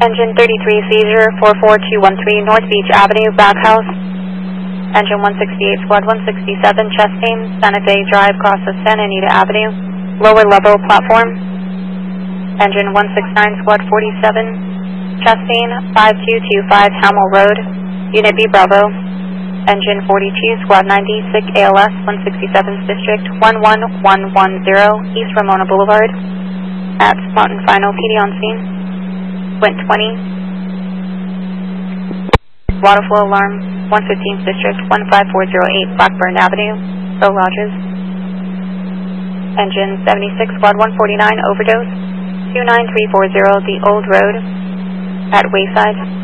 Engine 33 seizure 44213 North Beach Avenue, back house. Engine 168 Squad 167 chest pain, Santa Fe Drive, cross of Santa Anita Avenue, lower level platform. Engine 169 Squad 47 chest pain, 5225 Hamel Road, Unit B Bravo. Engine 42 Squad 90 sick ALS 167th District 11110 East Ramona Boulevard at Mountain Final PD on scene. Wind 20. Water flow alarm 115th District 15408 Blackburn Avenue, Hill Lodges. Engine 76 Squad 149 overdose 29340 The Old Road at Wayside.